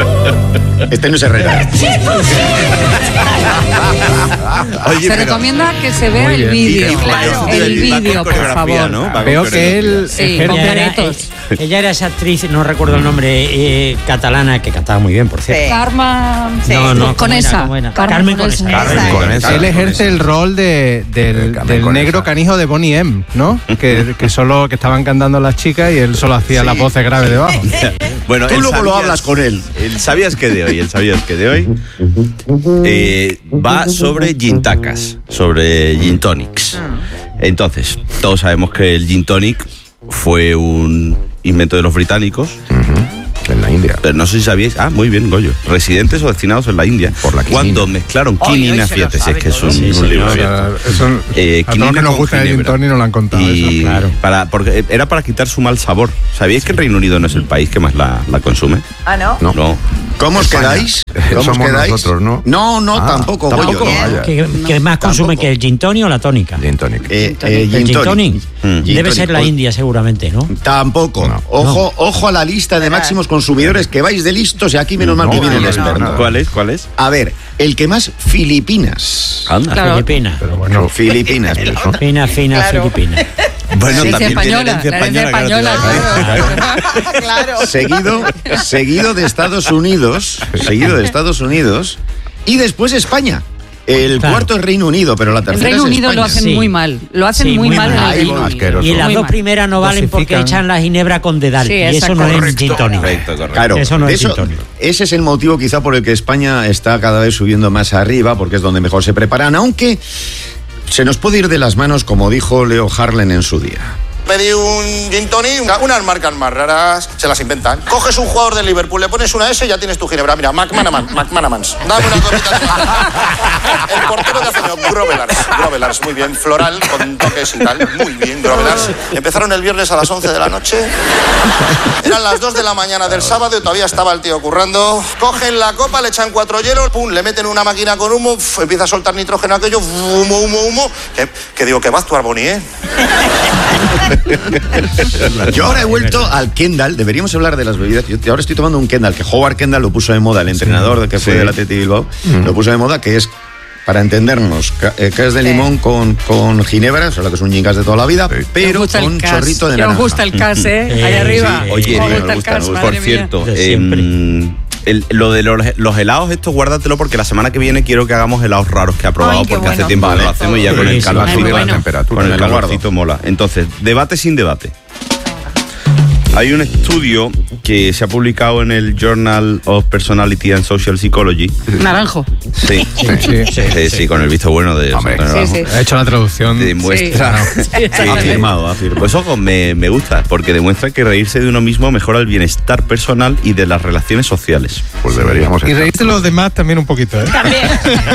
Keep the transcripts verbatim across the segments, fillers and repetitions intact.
Este no es Herrera. Oye, se pero... recomienda que se vea el vídeo. Claro. El vídeo, por favor. ¿No? Veo que él... Sí, ella, era, ella era esa actriz, no recuerdo el nombre, eh, catalana, que cantaba muy bien, por cierto. Sí. Karma... Sí. No, no, con esa. Carmen Conesa. Carmen Conesa. Él ejerce el rol de, del, del negro canijo de Bonnie M, ¿no? Que, que solo que estaban cantando las chicas y él solo hacía sí. las voces graves debajo. Bueno, tú luego sabías, lo hablas con él. El sabías que de hoy, el sabías que de hoy eh, va sobre gin tacas, sobre gin tonics. Entonces, todos sabemos que el gin tonic fue un invento de los británicos. Uh-huh. En la India. Pero no sé si sabíais. Ah, muy bien, Goyo. Residentes o destinados en la India. Por la cuando mezclaron quinina, fíjate, si es que es un, sí, un libro. Eso, eh, a todos los que nos gusta el gin tonic nos lo han contado. Y eso, claro. para, porque era para quitar su mal sabor. ¿Sabíais que el Reino Unido no es el país que más la, la consume? Ah, ¿no? No. no. ¿Cómo os quedáis? ¿Cómo Somos os quedáis? nosotros, ¿no? No, no, ah, tampoco. tampoco. ¿Qué, ¿Qué más consume que el gin tonic o la tónica? Gin tonic. Eh, eh, el gin tonic. Mm. Debe ser la India, seguramente, ¿no? Tampoco. No. Ojo, no. ojo a la lista de máximos consumidores que vais de listos y aquí menos mal no, que viene el experto. No, no. ¿Cuál es? ¿Cuál es? A ver, el que más Filipinas. Anda. Claro. Filipinas. Pero bueno, Filipinas. Fina, fina, claro. Filipinas. Bueno, sí, también española, tiene herencia española. española claro. Claro. Seguido, seguido de Estados Unidos, seguido de Estados Unidos y después España. El claro. cuarto es Reino Unido, pero la tercera el Reino es Unido España. lo hacen sí. muy mal. Lo hacen sí, muy, muy mal, mal en el asqueroso. Y las muy dos mal. primeras no valen porque echan la ginebra con dedal. Sí, y eso no correcto. Es gin tonic. Correcto, correcto. Claro, eso no es eso, gin tonic. Ese es el motivo quizá por el que España está cada vez subiendo más arriba, porque es donde mejor se preparan, aunque se nos puede ir de las manos, como dijo Leo Harlem en su día. Pedí un gin tonic, unas marcas más raras, se las inventan. Coges un jugador del Liverpool, le pones una S y ya tienes tu ginebra. Mira, McManaman, McManamans. Dame una copita de El portero de hace años, Grovelars. Grovelars, muy bien, floral, con toques y tal. Muy bien, Grovelars. Empezaron el viernes a las once de la noche. Eran las dos de la mañana del sábado y todavía estaba el tío currando. Cogen la copa, le echan cuatro hielos, pum, le meten una máquina con humo, uf, empieza a soltar nitrógeno aquello, humo, humo, humo. Que, que digo, que va a actuar Bonnie, ¿eh? Yo ahora he vuelto al Kendall. Deberíamos hablar de las bebidas. Yo ahora estoy tomando un Kendall, que Howard Kendall lo puso de moda, el entrenador sí, que fue sí. del Athletic Bilbao, mm. lo puso de moda, que es, para entendernos, que es de limón con, con ginebra, o sea, lo que es un gin cas de toda la vida, sí. pero con chorrito de naranja. Me gusta el cas, ¿eh? Ahí arriba. Sí. Oye, me gusta, el cas, por cierto, eh, el, lo de los, los helados, esto guárdatelo porque la semana que viene quiero que hagamos helados raros que ha probado. Ay, porque bueno. hace tiempo vale. que lo hacemos y ya sí, con el calor sí, bueno. la temperatura. Con el calorcito mola. Entonces, debate sin debate. Hay un estudio que se ha publicado en el Journal of Personality and Social Psychology. Naranjo. Sí, sí, sí, sí, sí, sí con el visto bueno de Hombre, sí, sí. Ha hecho la traducción. Demuestra. Sí. Sí, sí, afirmado, afirmado. Pues ojo, me, me gusta, porque demuestra que reírse de uno mismo mejora el bienestar personal y de las relaciones sociales. Pues deberíamos. Y reírse de los demás también un poquito, ¿eh? También.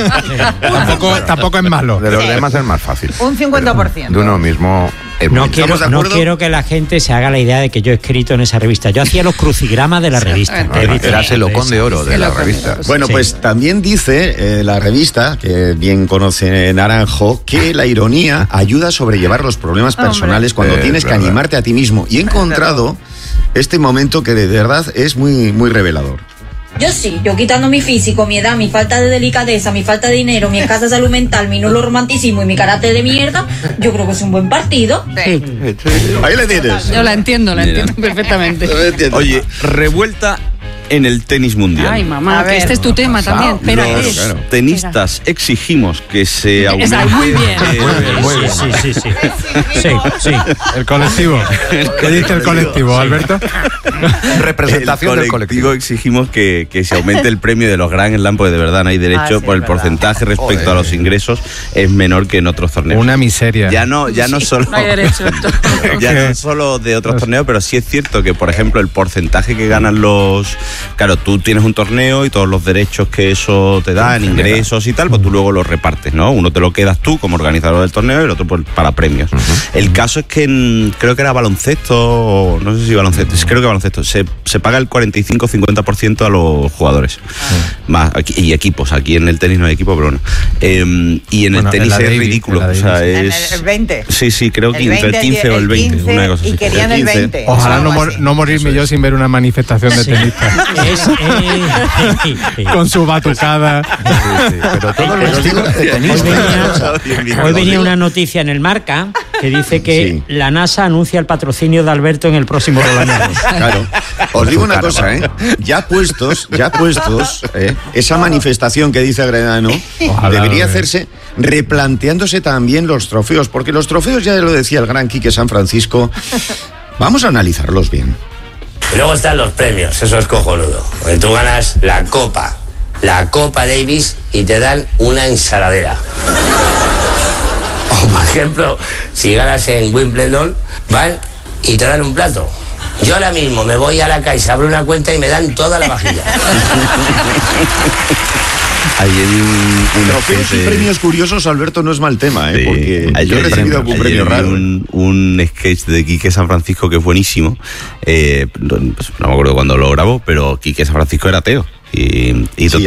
tampoco, tampoco es malo. De los demás es más fácil. Un cincuenta por ciento. De uno mismo. No quiero, no quiero que la gente se haga la idea de que yo he escrito en esa revista. Yo hacía los crucigramas de la revista. No, eras el Ocón de Oro de la revista. Bueno, sí. pues también dice eh, la revista, que bien conoce Naranjo, que la ironía ayuda a sobrellevar los problemas personales cuando eh, tienes verdad. que animarte a ti mismo. Y he encontrado este momento que de verdad es muy, muy revelador. Yo sí, yo quitando mi físico, mi edad, mi falta de delicadeza, mi falta de dinero, mi escasa salud mental, mi nulo romanticismo y mi carácter de mierda, yo creo que es un buen partido. Sí. Ahí le tienes. Yo la entiendo, la Mira. entiendo perfectamente. Oye, revuelta en el tenis mundial. Ay, mamá, que este es tu tema también. Espera, Los ¿qué es? tenistas Espera. exigimos que se aumente. Esa, muy bien. Muy bien. Sí, sí, sí. Sí, sí. El colectivo. ¿Qué dice el colectivo, sí. Alberto? Representación el del colectivo. Exigimos que, que se aumente el premio de los Grand Slam, porque de verdad no hay derecho, ah, sí, por el verdad. porcentaje respecto Joder. a los ingresos es menor que en otros torneos. Una miseria. Ya no, ya no sí, solo. No hay derecho. Ya no solo de otros torneos, pero sí es cierto que, por ejemplo, el porcentaje que ganan los. Claro, tú tienes un torneo y todos los derechos que eso te da en ingresos y tal, pues tú luego los repartes, ¿no? Uno te lo quedas tú como organizador del torneo y el otro pues, para premios. Uh-huh. El caso es que en, creo que era baloncesto, o no sé si baloncesto, creo que baloncesto, se, se paga el cuarenta y cinco a cincuenta por ciento a los jugadores. Uh-huh. Más, y equipos, aquí en el tenis no hay equipo, pero bueno. Eh, y en bueno, el tenis en es Davis, ridículo. O sea, es, el veinte. Sí, sí, creo que entre el quince o el veinte. quince, una cosa y así. querían el veinte. Ojalá no, mor, no morirme yo sin ver una manifestación de tenistas. Es, eh, Con su batucada. Sí, sí, pero todo el vestido de Hoy tenista. venía, hoy venía una noticia en el Marca que dice que Sí. la NASA anuncia el patrocinio de Alberto en el próximo Roland Garros. Claro. Os digo una cosa, ¿eh? Ya puestos, ya puestos, ¿eh? Esa manifestación que dice Agredano Ojalá, debería eh. hacerse replanteándose también los trofeos, porque los trofeos, ya lo decía el gran Quique San Francisco, vamos a analizarlos bien. Y luego están los premios, eso es cojonudo. Porque tú ganas la Copa, la Copa Davis y te dan una ensaladera. O por ejemplo, si ganas en Wimbledon, van y te dan un plato. Yo ahora mismo me voy a la Caixa, abro una cuenta y me dan toda la vajilla. Hay un, un Trofeos y sketch de- premios curiosos, Alberto, no es mal tema, ¿eh? Sí. Porque Ayer- yo he recibido algún ayer premio vi raro. Un, un sketch de Quique San Francisco que es buenísimo. Eh, no, pues no me acuerdo cuándo lo grabó, pero Quique San Francisco era ateo. Y, y Sí, total,